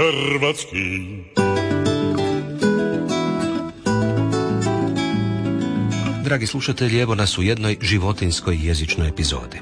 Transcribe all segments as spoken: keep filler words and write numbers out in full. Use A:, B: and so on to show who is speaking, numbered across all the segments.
A: hrvatski.
B: Dragi slušatelji, evo nas u jednoj životinjskoj jezičnoj epizodi.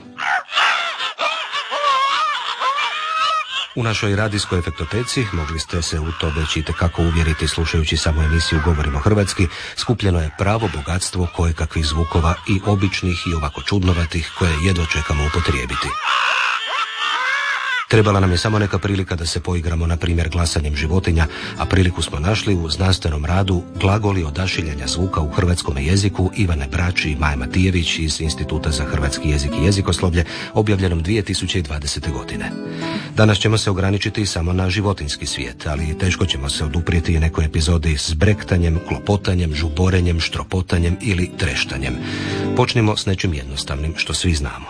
B: U našoj radijskoj efektoteci mogli ste se u to već itekako uvjeriti slušajući samo emisiju Govorimo hrvatski. Skupljeno je pravo bogatstvo kojekakvih zvukova i običnih i ovako čudnovatih koje jedva čekamo upotrijebiti. Trebala nam je samo neka prilika da se poigramo, na primjer, glasanjem životinja, a priliku smo našli u znanstvenom radu Glagoli odašiljanja zvuka u hrvatskom jeziku Ivane Brač i Maje Matijević iz Instituta za hrvatski jezik i jezikoslovlje, objavljenom dvije tisuće dvadesete. godine. Danas ćemo se ograničiti samo na životinjski svijet, ali teško ćemo se oduprijeti nekoj epizodi s brektanjem, klopotanjem, žuborenjem, štropotanjem ili treštanjem. Počnimo s nečim jednostavnim što svi znamo.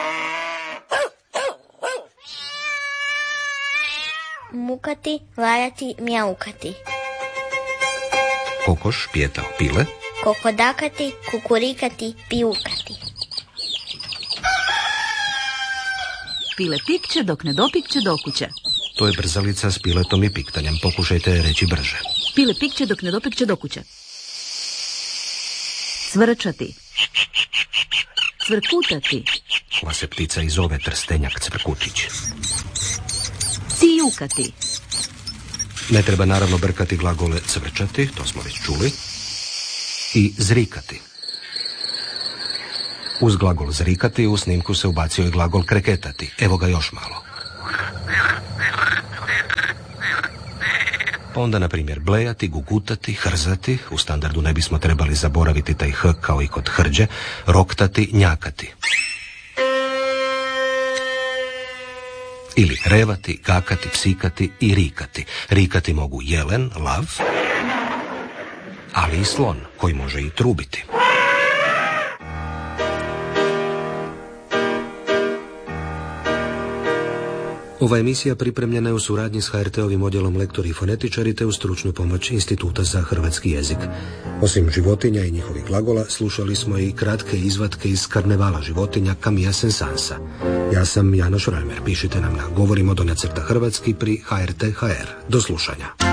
C: Mukati, lajati, mjaukati.
B: Kokoš pijetao pile.
C: Kokodakati, kukurikati, piukati.
D: Pile pikće dok ne dopikće dokuće.
B: To je brzalica s piletom i piktanjem. Pokušajte reći brže.
D: Pile pikće dok ne dopikće dokuće. Cvrčati. Cvrkutati.
B: Ova se ptica i zove trstenjak cvrkutić.
D: Cijukati.
B: Ne treba naravno brkati glagole cvrčati, to smo već čuli, i zrikati. Uz glagol zrikati u snimku se ubacio i glagol kreketati. Evo ga još malo. Pa onda, na primjer, blejati, gugutati, hrzati, u standardu ne bismo trebali zaboraviti taj h kao i kod hrđe, roktati, njakati. Ili revati, gakati, psikati i rikati. Rikati mogu jelen, lav, ali i slon, koji može i trubiti. Ova emisija pripremljena je u suradnji s ha er te-ovim odjelom lektori i fonetičari te u stručnu pomoć Instituta za hrvatski jezik. Osim životinja i njihovih glagola, slušali smo i kratke izvatke iz karnevala životinja Camilla Saint-Sansa. Ja sam Janoš Rajmer. Pišite nam na govorimo do nacrta hrvatski pri ha er te ha er. Do slušanja.